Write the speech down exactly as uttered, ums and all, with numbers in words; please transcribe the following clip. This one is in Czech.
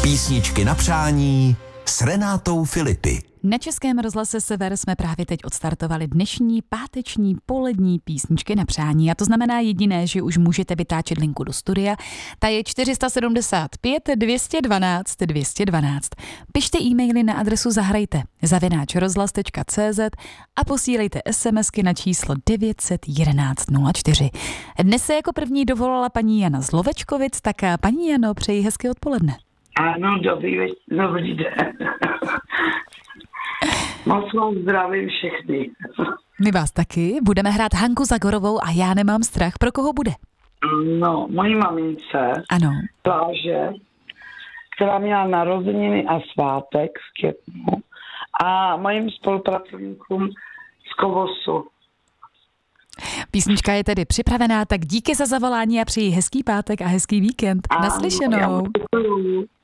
Písničky na přání s Renátou Filipy. Na Českém rozhlase Sever jsme právě teď odstartovali dnešní páteční polední písničky na přání. A to znamená jediné, že už můžete vytáčet linku do studia. Ta je čtyři sedm pět dvě jedna dva dvě jedna dva. Pište e-maily na adresu zahrajte zavináč rozhlas tečka cé zet a posílejte SMSky na číslo devět set jedenáct nula čtyři. Dnes se jako první dovolala paní Jana z Lovečkovic, tak paní Jano, přeji hezké odpoledne. Ano, dobrý, dobrý den. Moc vám zdravím všechny. My vás taky. Budeme hrát Hanku Zagorovou a Já nemám strach. Pro koho bude? No, mojí mamince. Ano. Pláže, která měla narozeniny a svátek v květnu. A mojim spolupracovníkům z Kovosu. Písnička je tedy připravená, tak díky za zavolání a přeji hezký pátek a hezký víkend. Ano, Naslyšenou. já